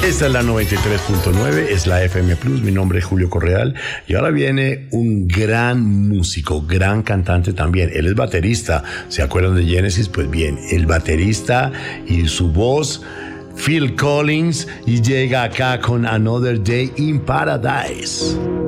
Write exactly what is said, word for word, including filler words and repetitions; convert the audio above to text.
Esta es la noventa y tres punto nueve, es la F M Plus. Mi nombre es Julio Correal y ahora viene un gran músico, gran cantante también. Él es baterista. ¿Se acuerdan de Genesis? Pues bien, el baterista y su voz, Phil Collins, y llega acá con Another Day in Paradise.